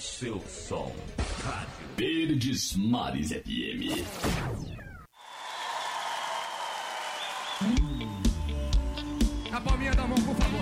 seu som. Rádio Verdes Mares FM. A palminha da mão, por favor.